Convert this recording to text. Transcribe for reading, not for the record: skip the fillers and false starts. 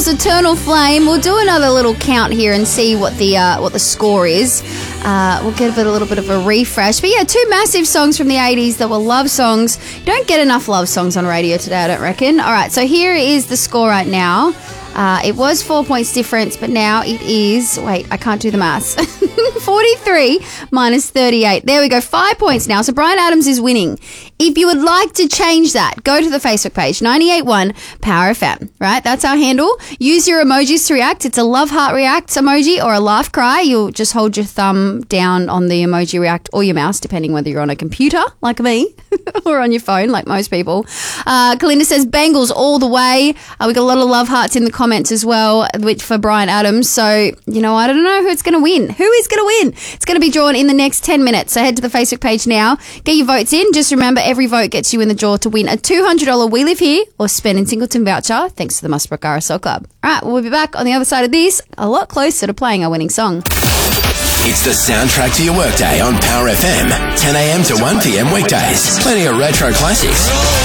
was Eternal Flame. We'll do another little count here and see what the score is. We'll get a little bit of a refresh. But yeah, two massive songs from the 80s that were love songs. You don't get enough love songs on radio today, I don't reckon. All right, so here is the score right now. It was 4 points difference, but now it is, wait, I can't do the maths. 43 minus 38. There we go, 5 points now. So Bryan Adams is winning. If you would like to change that, go to the Facebook page, 98.1 Power FM, right? That's our handle. Use your emojis to react. It's a love heart react emoji or a laugh cry. You'll just hold your thumb down on the emoji react or your mouse, depending whether you're on a computer like me or on your phone like most people. Kalinda says Bengals all the way. We got a lot of love hearts in the comments as well for Bryan Adams. So, you know, I don't know who's going to win. Who is going to win? It's going to be drawn in the next 10 minutes. So head to the Facebook page now. Get your votes in. Just remember, every vote gets you in the draw to win a $200 We Live Here or Spend in Singleton voucher thanks to the Musbrook RSL Club. All right, we'll be back on the other side of this, a lot closer to playing our winning song. It's the soundtrack to your workday on Power FM. 10 a.m. to 1 p.m. weekdays. Plenty of retro classics.